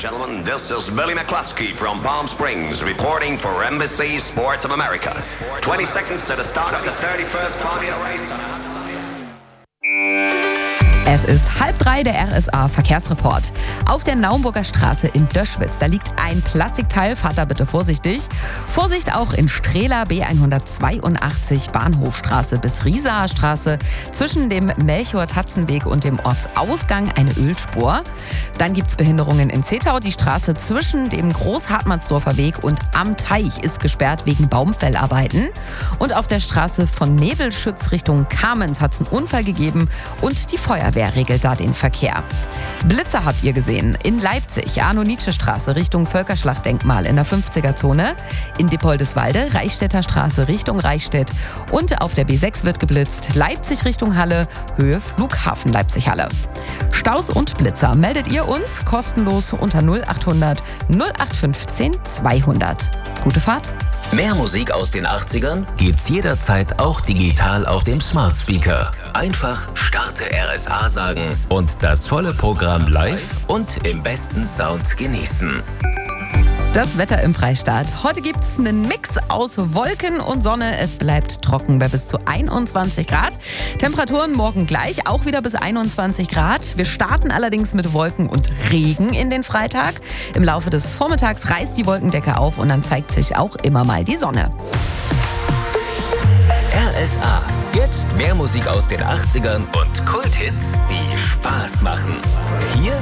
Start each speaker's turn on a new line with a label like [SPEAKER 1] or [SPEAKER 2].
[SPEAKER 1] Gentlemen, this is Billy McCluskey from Palm Springs reporting for NBC Sports of America. 20 seconds to the start of the 31st Formula Race.
[SPEAKER 2] Es ist 2:30, der RSA-Verkehrsreport. Auf der Naumburger Straße in Döschwitz, da liegt ein Plastikteil, fahrt da bitte vorsichtig. Vorsicht auch in Strehla, B182, Bahnhofstraße bis Riesaer Straße, zwischen dem Melchior-Tatzenweg und dem Ortsausgang eine Ölspur. Dann gibt es Behinderungen in Zettau, die Straße zwischen dem Großhartmannsdorfer Weg und am Teich ist gesperrt wegen Baumfellarbeiten. Und auf der Straße von Nebelschütz Richtung Kamenz hat es einen Unfall gegeben und die Feuerwehr regelt da den Verkehr. Blitzer habt ihr gesehen. In Leipzig, Arno-Nietzsche-Straße Richtung Völkerschlachtdenkmal in der 50er-Zone. In Dippoldeswalde, Reichstädter Straße Richtung Reichstätt. Und auf der B6 wird geblitzt. Leipzig Richtung Halle, Höhe Flughafen Leipzig-Halle. Staus und Blitzer meldet ihr uns kostenlos unter 0800 0815 200. Gute Fahrt.
[SPEAKER 3] Mehr Musik aus den 80ern gibt's jederzeit auch digital auf dem Smart Speaker. Einfach Starte RSA sagen und das volle Programm live und im besten Sound genießen.
[SPEAKER 2] Das Wetter im Freistaat. Heute gibt es einen Mix aus Wolken und Sonne. Es bleibt trocken bei bis zu 21 Grad. Temperaturen morgen gleich, auch wieder bis 21 Grad. Wir starten allerdings mit Wolken und Regen in den Freitag. Im Laufe des Vormittags reißt die Wolkendecke auf und dann zeigt sich auch immer mal die Sonne.
[SPEAKER 3] RSA. Jetzt mehr Musik aus den 80ern und Kulthits, die Spaß machen. Hier